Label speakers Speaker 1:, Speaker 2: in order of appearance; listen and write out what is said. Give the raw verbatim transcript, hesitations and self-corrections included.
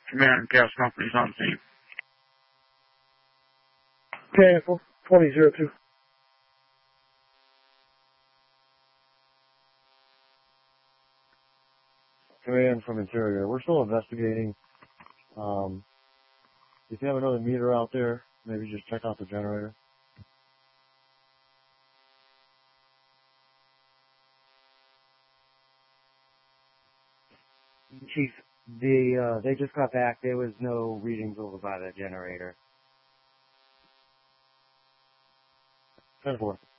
Speaker 1: Command gas companies on scene.
Speaker 2: Okay, twenty zero two.
Speaker 3: Command from Interior. We're still investigating. Um, if you have another meter out there, maybe just check out the generator.
Speaker 4: Chief, the uh, they just got back. There was no readings over by the generator.
Speaker 3: ten four.